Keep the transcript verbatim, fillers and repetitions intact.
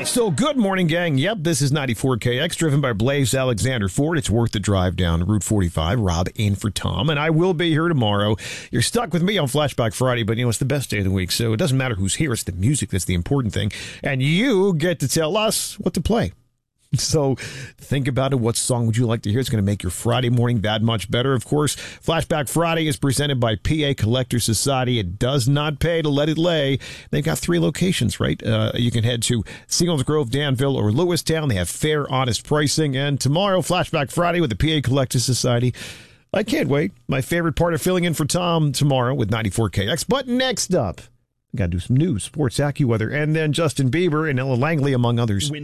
So good morning, gang. Yep, this is ninety-four K X, driven by Blaze Alexander Ford. It's worth the drive down Route forty-five. Rob in for Tom, and I will be here tomorrow. You're stuck with me on Flashback Friday, but you know, it's the best day of the week, so it doesn't matter who's here. It's the music that's the important thing, and you get to tell us what to play. So think about it. What song would you like to hear? It's going to make your Friday morning that much better. Of course, Flashback Friday is presented by P A Collector Society. It does not pay to let it lay. They've got three locations, right? Uh, you can head to Selinsgrove, Danville, or Lewistown. They have fair, honest pricing. And tomorrow, Flashback Friday with the P A Collector Society. I can't wait. My favorite part of filling in for Tom tomorrow with ninety-four K X. But next up, we got to do some news, sports, AccuWeather, and then Justin Bieber and Ella Langley, among others.